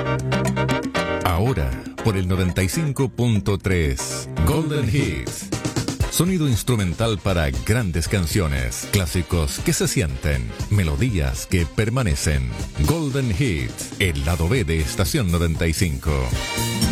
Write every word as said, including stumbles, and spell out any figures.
Ahora, por el noventa y cinco punto tres, Golden Hits. Sonido instrumental para grandes canciones, clásicos que se sienten, melodías que permanecen. Golden Hits, el lado B de Estación noventa y cinco.